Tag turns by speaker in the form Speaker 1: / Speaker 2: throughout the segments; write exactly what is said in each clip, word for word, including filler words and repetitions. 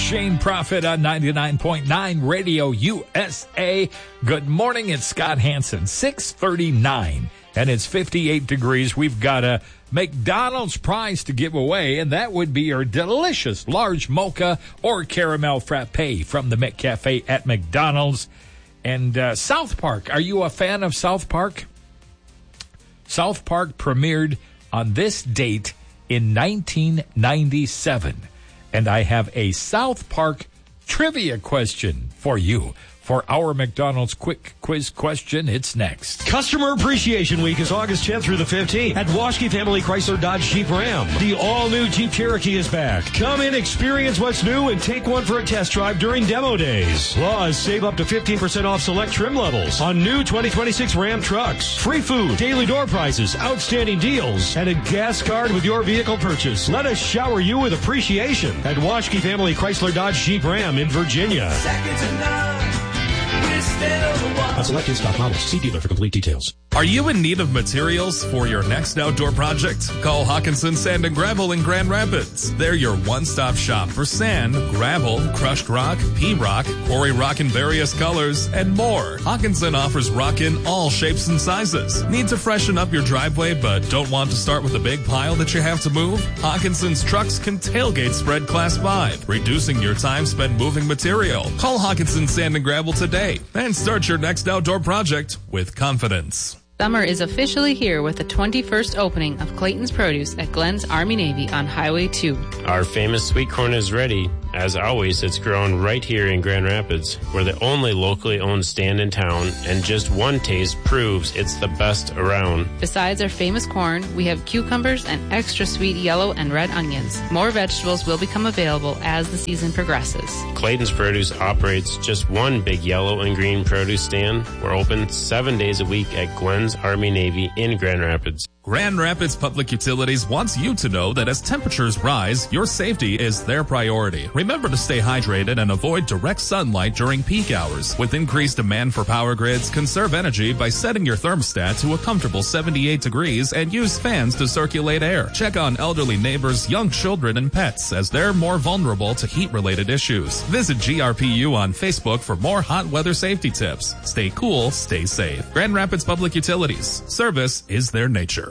Speaker 1: Shane Prophet on ninety-nine point nine Radio U S A. Good morning. It's Scott Hansen, six thirty-nine, and it's fifty-eight degrees. We've got a McDonald's prize to give away, and that would be your delicious large mocha or caramel frappe from the McCafe at McDonald's. And uh, South Park, are you a fan of South Park? South Park premiered on this date in nineteen ninety-seven. And I have a South Park trivia question for you. For our McDonald's quick quiz question, it's next.
Speaker 2: Customer Appreciation Week is August tenth through the fifteenth at Waschke Family Chrysler Dodge Jeep Ram. The all-new Jeep Cherokee is back. Come in, experience what's new, and take one for a test drive during demo days. Plus, save up to fifteen percent off select trim levels on new twenty twenty-six Ram trucks. Free food, daily door prizes, outstanding deals, and a gas card with your vehicle purchase. Let us shower you with appreciation at Waschke Family Chrysler Dodge Jeep Ram in Virginia.
Speaker 3: Second to none.
Speaker 2: On select in-stock models. See dealer for complete details.
Speaker 4: Are you in need of materials for your next outdoor project? Call Hawkinson Sand and Gravel in Grand Rapids. They're your one-stop shop for sand, gravel, crushed rock, pea rock, quarry rock in various colors, and more. Hawkinson offers rock in all shapes and sizes. Need to freshen up your driveway but don't want to start with a big pile that you have to move? Hawkinson's trucks can tailgate spread class five, reducing your time spent moving material. Call Hawkinson Sand and Gravel today and start your next outdoor project with confidence.
Speaker 5: Summer is officially here with the twenty-first opening of Clayton's Produce at Glenn's Army Navy on Highway two.
Speaker 6: Our famous sweet corn is ready. As always, it's grown right here in Grand Rapids. We're the only locally owned stand in town, and just one taste proves it's the best around.
Speaker 5: Besides our famous corn, we have cucumbers and extra sweet yellow and red onions. More vegetables will become available as the season progresses.
Speaker 6: Clayton's Produce operates just one big yellow and green produce stand. We're open seven days a week at Glenn's Army Navy in Grand Rapids.
Speaker 4: Grand Rapids Public Utilities wants you to know that as temperatures rise, your safety is their priority. Remember to stay hydrated and avoid direct sunlight during peak hours. With increased demand for power grids, conserve energy by setting your thermostat to a comfortable seventy-eight degrees and use fans to circulate air. Check on elderly neighbors, young children, and pets as they're more vulnerable to heat-related issues. Visit G R P U on Facebook for more hot weather safety tips. Stay cool, stay safe. Grand Rapids Public Utilities. Service is their nature.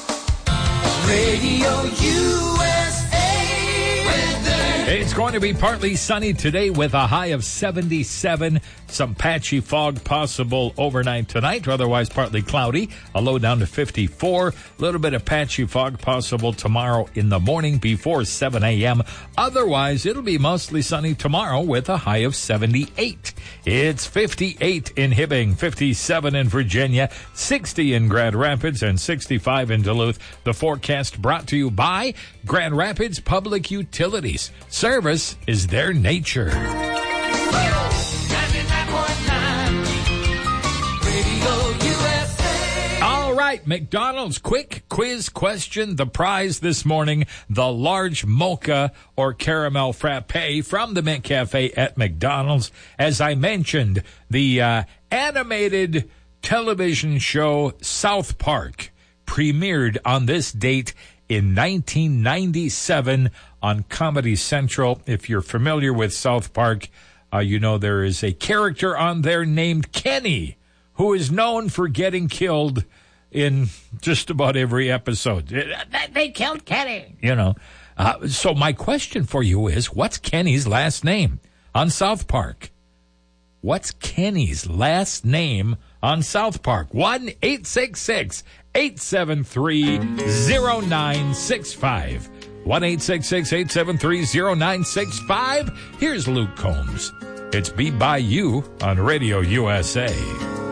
Speaker 3: Radio U S A weather.
Speaker 1: It's going to be partly sunny today with a high of seventy-seven. Some patchy fog possible overnight tonight, otherwise partly cloudy. A low down to fifty-four. A little bit of patchy fog possible tomorrow in the morning before seven a.m. Otherwise, it'll be mostly sunny tomorrow with a high of seventy-eight. It's fifty-eight in Hibbing, fifty-seven in Virginia, sixty in Grand Rapids, and sixty-five in Duluth. The forecast brought to you by Grand Rapids Public Utilities. Service is their nature. All right, McDonald's quick quiz question. The prize this morning, the large mocha or caramel frappe from the McCafe at McDonald's. As I mentioned, the uh, animated television show South Park premiered on this date in nineteen ninety-seven on Comedy Central. If you're familiar with South Park, uh, you know there is a character on there named Kenny who is known for getting killed in just about every episode. They killed Kenny, you know. Uh, so my question for you is, what's Kenny's last name on South Park? What's Kenny's last name on South Park? one eight six six, eight seven three, zero nine six five. one eight six six, eight seven three, zero nine six five. Here's Luke Combs. It's Be By You on Radio U S A.